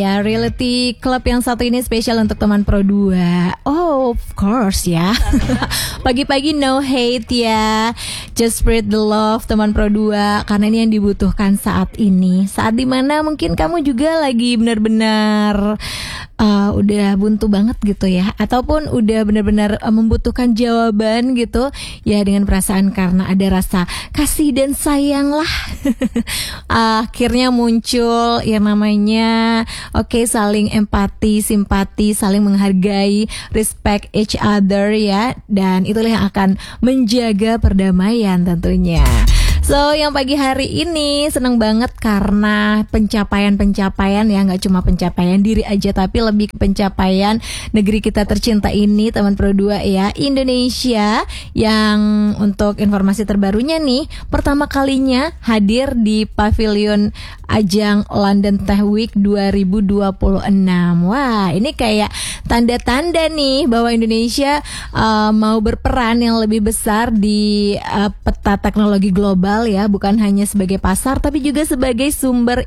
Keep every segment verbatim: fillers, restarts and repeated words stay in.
Ya, reality club yang satu ini spesial untuk teman Pro dua. Oh, of course ya. Pagi-pagi no hate ya. Just spread the love teman Pro dua, karena ini yang dibutuhkan saat ini. Saat dimana mungkin kamu juga lagi benar-benar uh, udah buntu banget gitu ya, ataupun udah benar-benar uh, membutuhkan jawaban gitu ya, dengan perasaan karena ada rasa kasih dan sayang lah. Akhirnya muncul yang namanya Oke, okay, saling empati, simpati, saling menghargai, respect each other ya. Dan itulah yang akan menjaga perdamaian tentunya. So, yang pagi hari ini seneng banget karena pencapaian-pencapaian ya, gak cuma pencapaian diri aja, tapi lebih ke pencapaian negeri kita tercinta ini, teman Pro dua ya, Indonesia, yang untuk informasi terbarunya nih, pertama kalinya hadir di pavilion ajang London Tech Week dua ribu dua puluh enam. Wah, ini kayak tanda-tanda nih bahwa Indonesia uh, mau berperan yang lebih besar di uh, peta teknologi global ya, bukan hanya sebagai pasar tapi juga sebagai sumber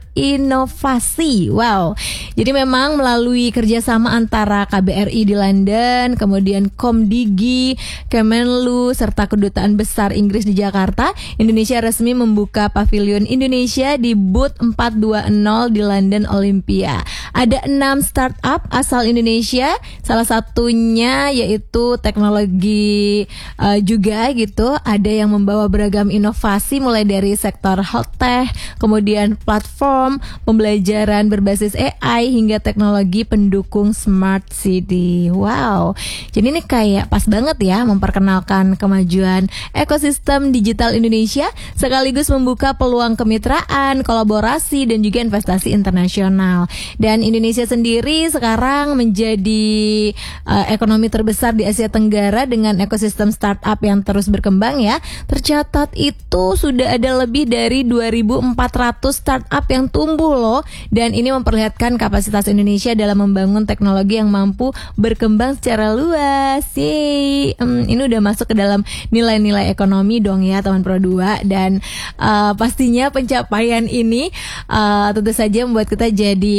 inovasi. Wow. Jadi memang melalui kerjasama antara K B R I di London, kemudian Komdigi, Kemenlu, serta Kedutaan Besar Inggris di Jakarta, Indonesia resmi membuka pavilion Indonesia di booth empat dua nol di London Olympia. Ada enam startup asal Indonesia, salah satunya yaitu teknologi uh, juga gitu. Ada yang membawa beragam inovasi mulai dari sektor health tech, kemudian platform pembelajaran berbasis A I hingga teknologi pendukung smart city. Wow. Jadi ini kayak pas banget ya memperkenalkan kemajuan ekosistem digital Indonesia sekaligus membuka peluang kemitraan, kolaborasi dan juga investasi internasional. Dan Indonesia sendiri sekarang menjadi uh, ekonomi terbesar di Asia Tenggara dengan ekosistem startup yang terus berkembang ya. Tercatat itu sudah ada lebih dari dua ribu empat ratus startup yang tumbuh loh, dan ini memperlihatkan kapasitas Indonesia dalam membangun teknologi yang mampu berkembang secara luas. Yeay. Hmm, ini udah masuk ke dalam nilai-nilai ekonomi dong ya teman Pro dua, dan uh, pastinya pencapaian ini uh, tentu saja membuat kita jadi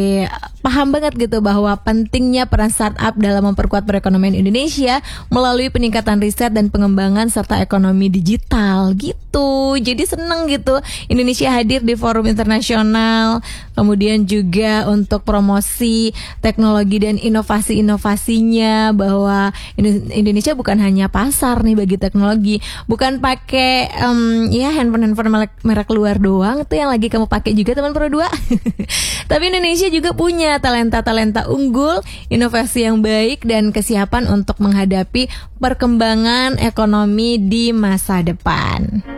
paham banget gitu bahwa pentingnya peran startup dalam memperkuat perekonomian Indonesia melalui peningkatan riset dan pengembangan serta ekonomi digital gitu. Jadi seneng gitu Indonesia hadir di forum internasional, kemudian juga untuk promosi teknologi dan inovasi-inovasinya, bahwa Indonesia bukan hanya pasar nih bagi teknologi, bukan pakai um, ya handphone-handphone merek, merek luar doang tuh yang lagi kamu pakai juga teman Pro dua. Tapi Indonesia juga punya talenta-talenta unggul, inovasi yang baik dan kesiapan untuk menghadapi perkembangan ekonomi di masa depan.